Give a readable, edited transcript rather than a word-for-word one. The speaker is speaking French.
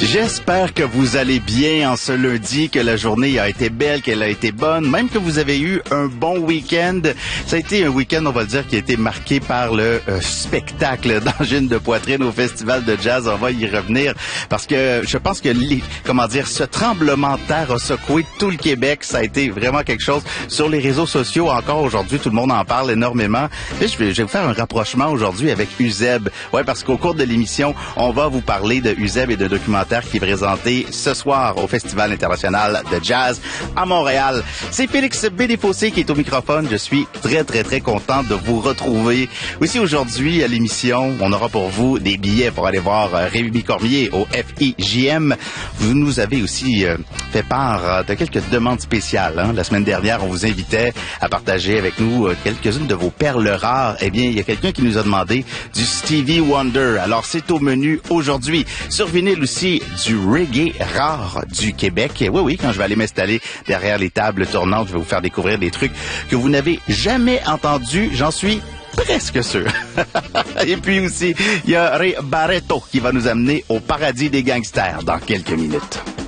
J'espère que vous allez bien en ce lundi, que la journée a été belle, qu'elle a été bonne, même que vous avez eu un bon week-end. Ça a été un week-end, on va le dire, qui a été marqué par le spectacle d'angine de poitrine au Festival de Jazz. On va y revenir parce que je pense que ce tremblement de terre a secoué tout le Québec. Ça a été vraiment quelque chose. Sur les réseaux sociaux, encore aujourd'hui, tout le monde en parle énormément. Et je vais vous faire un rapprochement aujourd'hui avec UZEB. Ouais, parce qu'au cours de l'émission, on va vous parler de UZEB et de documentaire qui est présenté ce soir au Festival international de jazz à Montréal. C'est Félix Bédéfossé qui est au microphone. Je suis très content de vous retrouver. Aussi aujourd'hui à l'émission, on aura pour vous des billets pour aller voir Rémi Cormier au FIJM. Vous nous avez aussi fait part de quelques demandes spéciales. La semaine dernière, on vous invitait à partager avec nous quelques-unes de vos perles rares. Eh bien, il y a quelqu'un qui nous a demandé du Stevie Wonder. Alors, c'est au menu aujourd'hui. Sur vinyle aussi, du reggae rare du Québec. Et oui, quand je vais aller m'installer derrière les tables tournantes, je vais vous faire découvrir des trucs que vous n'avez jamais entendus. J'en suis presque sûr. Et puis aussi, il y a Ray Barretto qui va nous amener au paradis des gangsters dans quelques minutes.